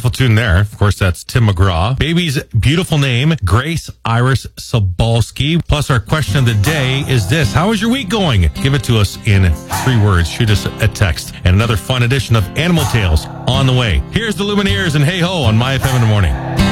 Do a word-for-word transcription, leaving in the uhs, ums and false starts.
Beautiful tune there. Of course, that's Tim McGraw. Baby's beautiful name, Grace Iris Sobalski. Plus, our question of the day is this. How is your week going? Give it to us in three words. Shoot us a text. And another fun edition of Animal Tales on the way. Here's the Lumineers and Hey Ho on My F M in the morning.